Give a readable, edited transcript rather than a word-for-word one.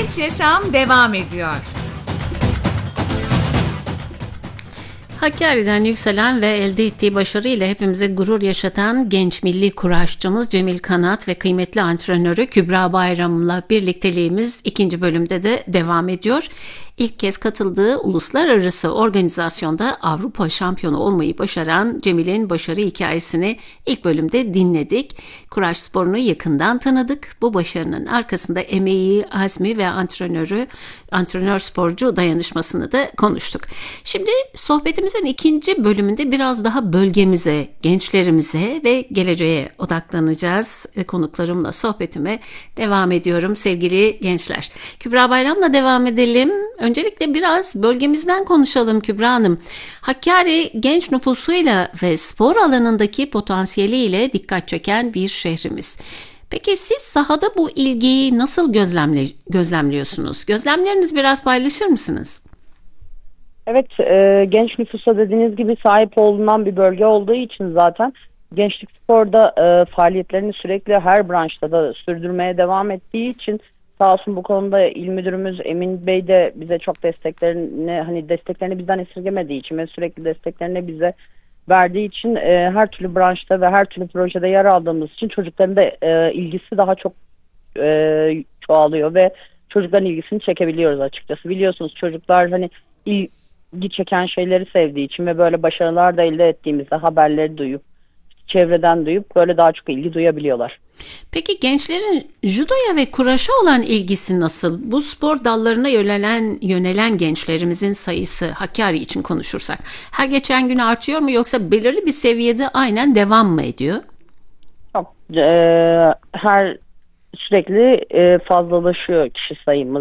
Genç Yaşam devam ediyor. Hakkari'den yükselen ve elde ettiği başarıyla hepimize gurur yaşatan genç milli kuraşçımız Cemil Kanat ve kıymetli antrenörü Kübra Bayram'la birlikteliğimiz ikinci bölümde de devam ediyor. İlk kez katıldığı uluslararası organizasyonda Avrupa şampiyonu olmayı başaran Cemil'in başarı hikayesini ilk bölümde dinledik. Kuraş sporunu yakından tanıdık. Bu başarının arkasında emeği, azmi ve antrenör sporcu dayanışmasını da konuştuk. Şimdi sohbetimizin ikinci bölümünde biraz daha bölgemize, gençlerimize ve geleceğe odaklanacağız. Konuklarımla sohbetime devam ediyorum sevgili gençler. Kübra Bayram'la devam edelim. Öncelikle biraz bölgemizden konuşalım Kübra Hanım. Hakkari genç nüfusuyla ve spor alanındaki potansiyeliyle dikkat çeken bir şehrimiz. Peki siz sahada bu ilgiyi nasıl gözlemliyorsunuz? Gözlemlerinizi biraz paylaşır mısınız? Evet, genç nüfusa dediğiniz gibi sahip olunan bir bölge olduğu için zaten Gençlik Spor'da faaliyetlerini sürekli her branşta da sürdürmeye devam ettiği için sağ olsun bu konuda il müdürümüz Emin Bey de bize çok desteklerini bizden esirgemediği için ve sürekli desteklerini bize verdiği için her türlü branşta ve her türlü projede yer aldığımız için çocukların da ilgisi daha çok çoğalıyor ve çocukların ilgisini çekebiliyoruz açıkçası. Biliyorsunuz çocuklar ilgi çeken şeyleri sevdiği için ve böyle başarılar da elde ettiğimizde haberleri duyup, çevreden duyup böyle daha çok ilgi duyabiliyorlar. Peki gençlerin judoya ve kuraşa olan ilgisi nasıl? Bu spor dallarına yönelen gençlerimizin sayısı Hakkari için konuşursak her geçen gün artıyor mu yoksa belirli bir seviyede aynen devam mı ediyor? Sürekli fazlalaşıyor kişi sayımız.